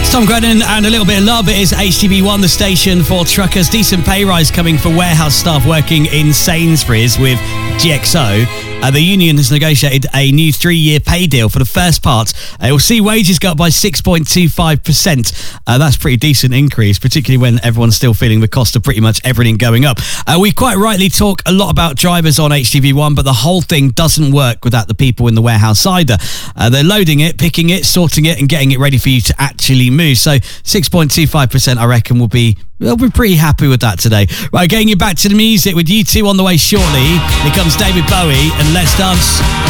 Tom Grennan and a little bit of love. It is HTB1, the station for truckers. Decent pay rise coming for warehouse staff working in Sainsbury's with GXO. The union has negotiated a new 3-year pay deal for the first part. It will see wages go up by 6.25%. That's a pretty decent increase, particularly when everyone's still feeling the cost of pretty much everything going up. We quite rightly talk a lot about drivers on HTV1, but the whole thing doesn't work without the people in the warehouse either. They're loading it, picking it, sorting it, and getting it ready for you to actually move. So 6.25%, I reckon, we'll be pretty happy with that today. Right, getting you back to the music with U2 on the way shortly. Here comes David Bowie and Let's Dance.